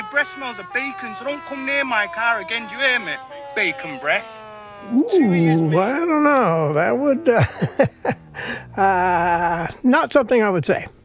your breath smells of bacon, so don't come near my car again, do you hear me? Bacon breath. Ooh, I don't know. That would not something I would say.